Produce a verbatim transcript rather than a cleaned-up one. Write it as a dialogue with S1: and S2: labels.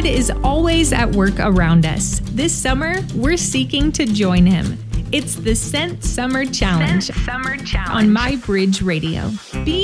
S1: God is always at work around us. This summer, we're seeking to join Him. It's the Sent Summer Challenge,
S2: Sent Summer Challenge
S1: on My Bridge Radio. Be